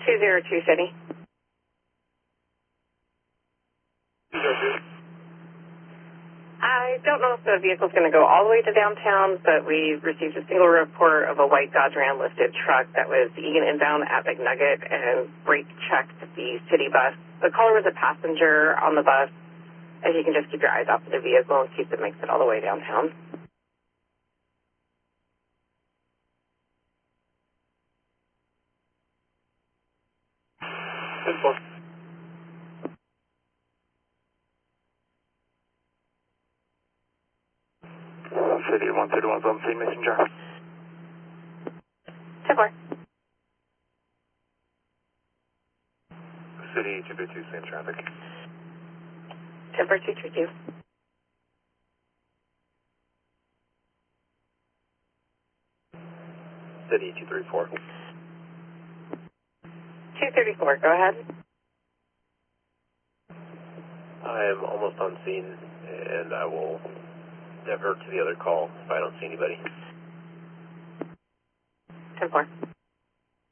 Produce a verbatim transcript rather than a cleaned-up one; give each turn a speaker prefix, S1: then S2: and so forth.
S1: two zero two City.
S2: two zero two.
S1: I don't know if the vehicle's going to go all the way to downtown, but we received a single report of a white Dodge Ram listed truck that was eating inbound at McNugget and brake checked the city bus. The caller was a passenger on the bus. If you can just keep your eyes out for the vehicle in case it makes it all the way downtown.
S2: Simple. City one thirty one zone three messenger.
S1: ten four.
S2: City two two two, same traffic.
S1: ten four two two two.
S2: City two three four.
S1: two thirty-four, go ahead.
S2: I am almost on scene, and I will divert to the other call if I don't see anybody.
S1: ten four.